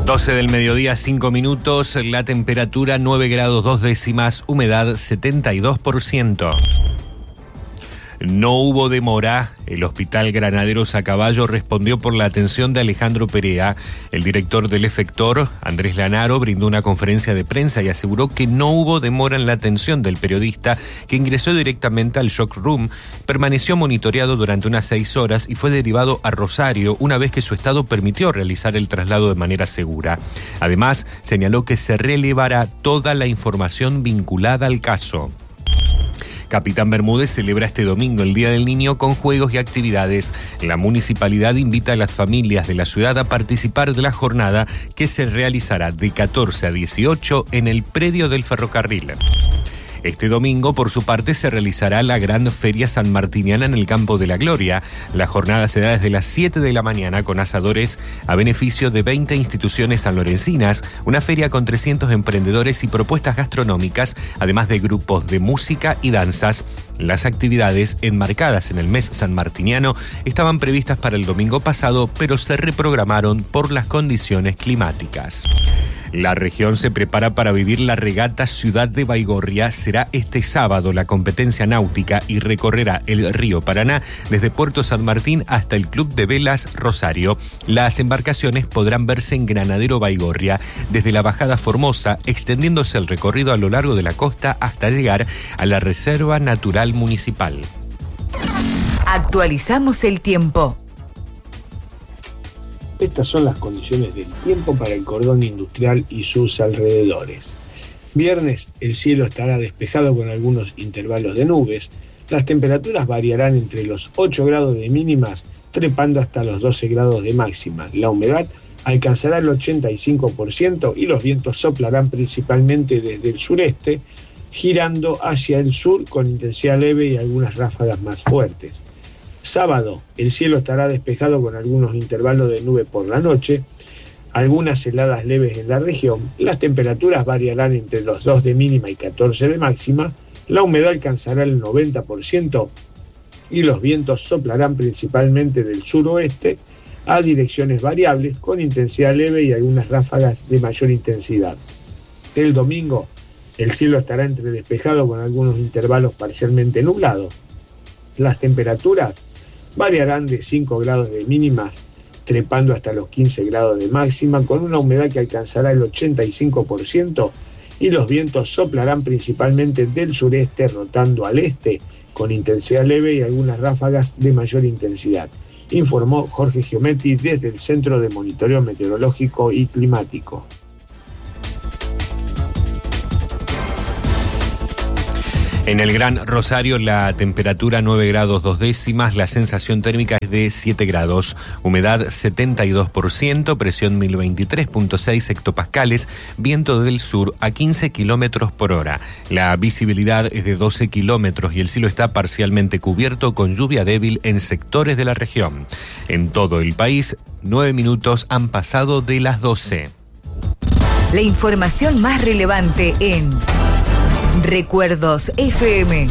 12 del mediodía, 5 minutos, la temperatura 9 grados 2 décimas, humedad 72%. No hubo demora. El Hospital Granaderos a Caballo respondió por la atención de Alejandro Perea. El director del efector, Andrés Lanaro, brindó una conferencia de prensa y aseguró que no hubo demora en la atención del periodista, que ingresó directamente al shock room, permaneció monitoreado durante unas 6 horas y fue derivado a Rosario una vez que su estado permitió realizar el traslado de manera segura. Además, señaló que se relevará toda la información vinculada al caso. Capitán Bermúdez celebra este domingo el Día del Niño con juegos y actividades. La municipalidad invita a las familias de la ciudad a participar de la jornada que se realizará de 14 a 18 en el predio del ferrocarril. Este domingo, por su parte, se realizará la gran Feria Sanmartiniana en el Campo de la Gloria. La jornada se da desde las 7 de la mañana con asadores a beneficio de 20 instituciones sanlorencinas, una feria con 300 emprendedores y propuestas gastronómicas, además de grupos de música y danzas. Las actividades enmarcadas en el mes sanmartiniano estaban previstas para el domingo pasado, pero se reprogramaron por las condiciones climáticas. La región se prepara para vivir la regata Ciudad de Baigorria. Será este sábado la competencia náutica y recorrerá el río Paraná desde Puerto San Martín hasta el Club de Velas Rosario. Las embarcaciones podrán verse en Granadero Baigorria desde la Bajada Formosa, extendiéndose el recorrido a lo largo de la costa hasta llegar a la Reserva Natural Municipal. Actualizamos el tiempo. Estas son las condiciones del tiempo para el cordón industrial y sus alrededores. Viernes, el cielo estará despejado con algunos intervalos de nubes. Las temperaturas variarán entre los 8 grados de mínimas, trepando hasta los 12 grados de máxima. La humedad alcanzará el 85% y los vientos soplarán principalmente desde el sureste, girando hacia el sur con intensidad leve y algunas ráfagas más fuertes. Sábado, el cielo estará despejado con algunos intervalos de nube por la noche, algunas heladas leves en la región. Las temperaturas variarán entre los 2 de mínima y 14 de máxima, la humedad alcanzará el 90% y los vientos soplarán principalmente del suroeste a direcciones variables con intensidad leve y algunas ráfagas de mayor intensidad. El domingo, el cielo estará entre despejado con algunos intervalos parcialmente nublados. Las temperaturas variarán de 5 grados de mínimas, trepando hasta los 15 grados de máxima, con una humedad que alcanzará el 85% y los vientos soplarán principalmente del sureste, rotando al este, con intensidad leve y algunas ráfagas de mayor intensidad. Informó Jorge Giometti desde el Centro de Monitoreo Meteorológico y Climático. En el Gran Rosario la temperatura 9 grados 2 décimas, la sensación térmica es de 7 grados, humedad 72%, presión 1023.6 hectopascales, viento del sur a 15 kilómetros por hora. La visibilidad es de 12 kilómetros y el cielo está parcialmente cubierto con lluvia débil en sectores de la región. En todo el país, 9 minutos han pasado de las 12. La información más relevante en Recuerdos FM.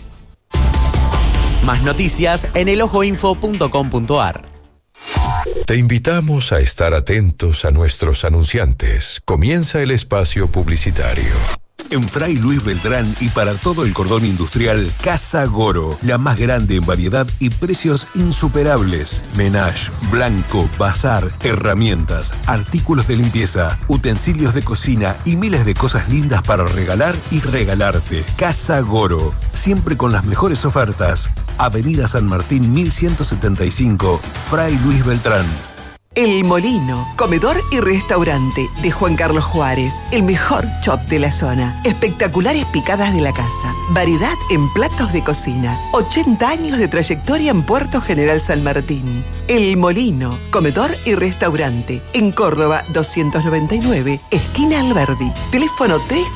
Más noticias en elojoinfo.com.ar. Te invitamos a estar atentos a nuestros anunciantes. Comienza el espacio publicitario. En Fray Luis Beltrán y para todo el cordón industrial, Casa Goro, la más grande en variedad y precios insuperables. Menage, blanco, bazar, herramientas, artículos de limpieza, utensilios de cocina y miles de cosas lindas para regalar y regalarte. Casa Goro, siempre con las mejores ofertas. Avenida San Martín 1175, Fray Luis Beltrán. El Molino, comedor y restaurante de Juan Carlos Juárez, el mejor chop de la zona. Espectaculares picadas de la casa, variedad en platos de cocina. 80 años de trayectoria en Puerto General San Martín. El Molino, comedor y restaurante, en Córdoba 299, esquina Alberdi. Teléfono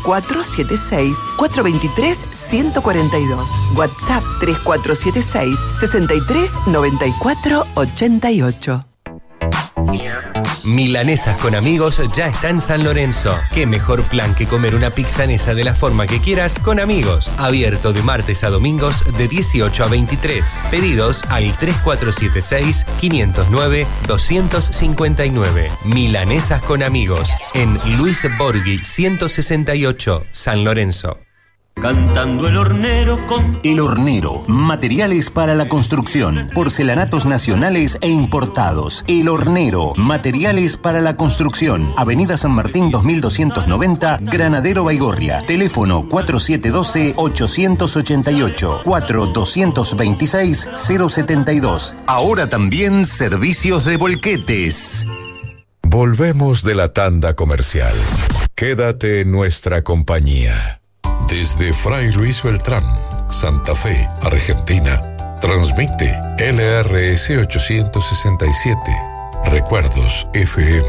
3476-423-142. WhatsApp 3476-639488. Milanesas con amigos ya está en San Lorenzo. Qué mejor plan que comer una pizzanesa de la forma que quieras con amigos. Abierto de martes a domingos de 18 a 23. Pedidos al 3476-509-259. Milanesas con amigos en Luis Borghi 168, San Lorenzo. Cantando el hornero con... El Hornero, materiales para la construcción, porcelanatos nacionales e importados. El Hornero, materiales para la construcción. Avenida San Martín 2290, Granadero Baigorria. Teléfono 4712-888, 4226-072. Ahora también servicios de volquetes. Volvemos de la tanda comercial. Quédate en nuestra compañía. Desde Fray Luis Beltrán, Santa Fe, Argentina, transmite LRS 867, Recuerdos FM,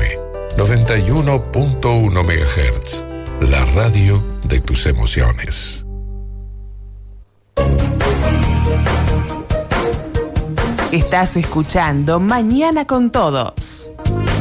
91.1 MHz, la radio de tus emociones. Estás escuchando Mañana con Todos.